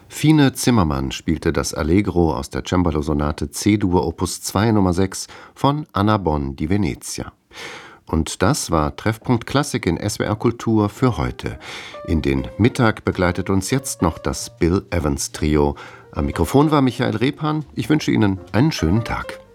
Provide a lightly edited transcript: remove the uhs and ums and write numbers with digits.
Fine Zimmermann spielte das Allegro aus der Cembalo-Sonate C-Dur Opus 2 Nr. 6 von Anna Bonn di Venezia. Und das war Treffpunkt Klassik in SWR Kultur für heute. In den Mittag begleitet uns jetzt noch das Bill Evans Trio. Am Mikrofon war Michael Rebhan. Ich wünsche Ihnen einen schönen Tag.